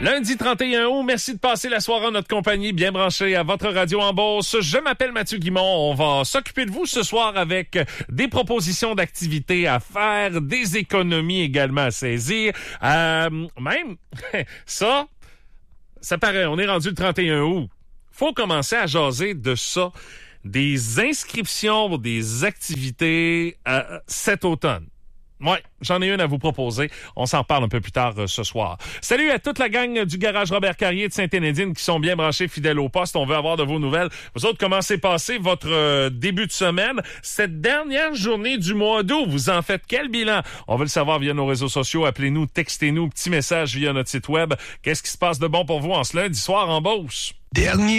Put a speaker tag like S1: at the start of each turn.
S1: Lundi 31 août, merci de passer la soirée en notre compagnie, bien branché à votre radio en Beauce. Je m'appelle Mathieu Guimond. On va s'occuper de vous ce soir avec des propositions d'activités à faire, des économies également à saisir. Même, ça paraît, on est rendu le 31 août. Faut commencer à jaser de ça, des inscriptions pour des activités cet automne. Ouais, j'en ai une à vous proposer. On s'en parle un peu plus tard ce soir. Salut à toute la gang du Garage Robert Carrier de Sainte-Énédine qui sont bien branchés, fidèles au poste. On veut avoir de vos nouvelles. Vous autres, comment s'est passé votre début de semaine? Cette dernière journée du mois d'août, vous en faites quel bilan? On veut le savoir via nos réseaux sociaux. Appelez-nous, textez-nous, petit message via notre site web. Qu'est-ce qui se passe de bon pour vous en ce lundi soir en Beauce?
S2: Dernier